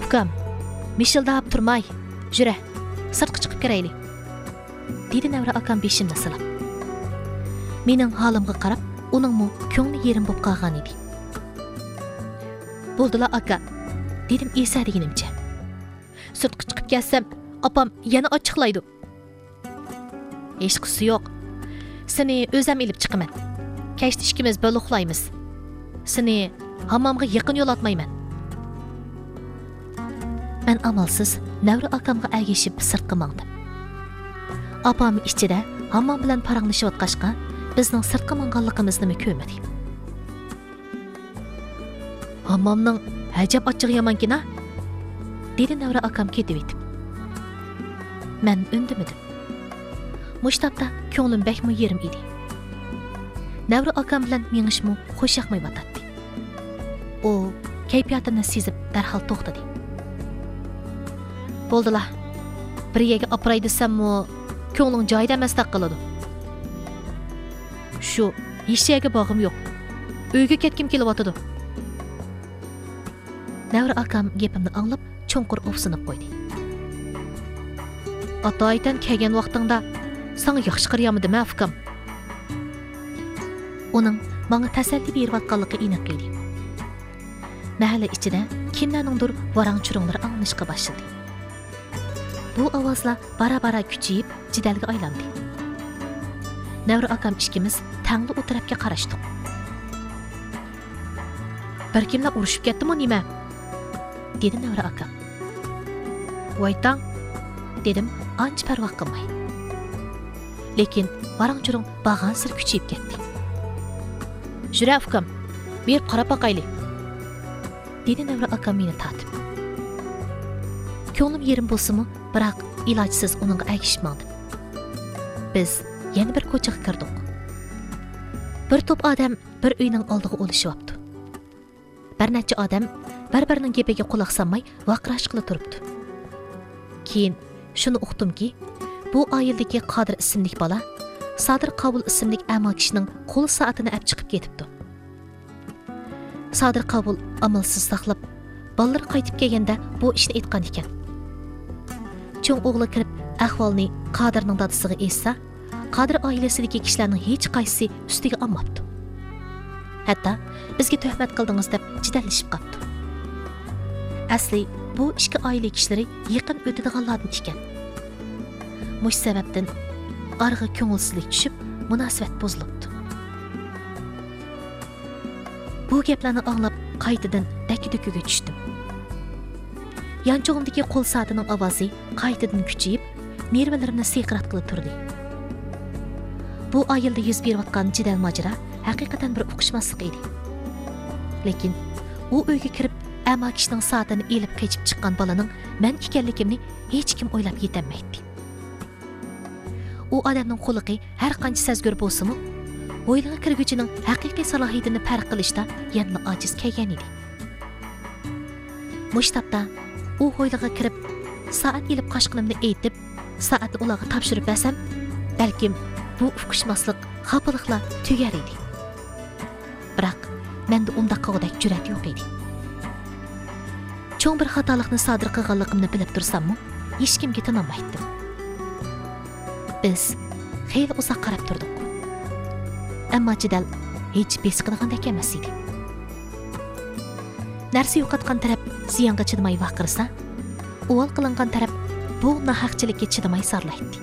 Ukam, mishildab turmay, jure, sirtqa chiqib kirayli. Dedi Nevra akam beshimni silab. Mening holimga qarab, uningmi ko'ngli yerim bo'lib qolgan edi. Bo'ldila aka, dedim esadigimcha. Sirtqa chiqib kelsam, opam yana ochiqlaydi. Hech qisi yo'q. Seni o'zim elib chiqaman. Kechda ikkimiz birga uxlaymiz. Seni hammomga yaqin yo'l atmayman. Men amalsiz Nevra akamga ergashib sirtqa mangdim. Opam ichida hammom bilan paranglashib o'tqashqa, bizning sirtqa manganligimizni ko'rmadi. Hammomning ajab ochiq yomankina, dedi Nevra akam ketib etib. Men undimadim. Mushtabda ko'nglim bekmi yerim edi. Nevra akam bilan mengishmi xo'sh yoqmay batadi. U kayfiyatimni sezib darhol to'xtadi. Bo'ldilar. Bir yerga opray desammi, ko'ngling joyida emasdek qiladi. Shu hech yerga bog'im yo'q. Uyga ketkim kelyotdi. Nevra akam gapimni anglab, cho'nqur o'psinib qo'ydi. Ota-aytan kelgan vaqtingda sana yaxshi qarayamidi, mafkam. Uning menga tasalli berayotganligi aniq edi. Mahalla ichida kimlarningdir varang-churunglar anglashga boshladi. Bu ovozlar bara-bara kuchayib, jidalga aylandi. Nevra akam ikkimiz tangli o'tirabga qarashdik. Bir kimlar urushib ketdimi nima? Dedi Nevra akam. Voytang, dedim ancha parvo qilmay. Lekin varang-churung bag'an sir kuchayib ketdi. Jura ukam, bir qarab boqayli. Dedi Nevra akam meni tatib. Ko'nglim yerim bo'lsa-mu, biroq ilojsiz uningga ergashmadim. Biz yana bir ko'chaga kirdik. Bir to'p odam bir uyning oldiga o'lishyapti. Bir necha odam bir-birining gapiga quloq solmay vaqirash qilib turibdi. Keyin shuni uqdimki, bu oildagi Qodir ismli bola Sodir Qabul ismli ammo kishining qo'l soatini olib chiqib ketibdi. Sodir Qabul amalsiz saqlab, bolalar qaytib kelganda bu ishni aytgan ekan. Cho'ng o'g'li kirib ahvolni Qodirning dadasiga aytsa, Qodir oilasidagi kishilarning hech qaysisi ustiga olmabdi. Hatto bizga tuhmat qildingiz deb jidallashib qoldi. Asli bu ikki oila kishilari yaqin o'tadiganlardan ekan. Mush sababdan arg'i ko'ngilsizlik tushib, munosabat buzilibdi. Bu gaplarni anglab qaytadan dakki-dukkiga tushdim. Yanchog'imdagi qo'l soatining ovozi qaytadan kuchayib, nervalarimni seqrat qilib turdi. Bu oilda yuz berayotgan jidal mojaro haqiqatan bir uqishmaslik edi. Lekin u uyga kirib, ammo kishining soatini elib qochib chiqqan bolaning men ekanligimni hech kim o'ylab yetolmaydi. U odamning xulqi har qancha sezgur bo'lsa-mu, o'yinga kirguchining haqiqiy salohiyatini farq qilishda yana ojiz kelgan edi. Mushtabda u hoyliga kirib, soat elib qochqinimni aytib, soatni ularga topshirib bersam, balkim bu uqishmaslik xafalikla tugar edi. Biroq menda undaq qilgudek jur'at yo'q edi. Cho'ng bir xatolikni sodir qilganligimni bilib tursam-mu, hech kimga tinolmaydim. Biz xeyli uzoq qarab turdik. Ammo jidal hech besiqadigan emas edi. Narsa yo'qotgan taraf ziyonga chidamay vaqirsa, o'val qilingan taraf bu nohaqchilikka chidamay sarlaydi.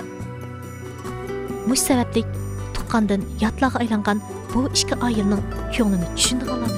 Mush sababli tuqqandan yotlarga aylangan bu ikki oilaning ko'nglini tushundiganlar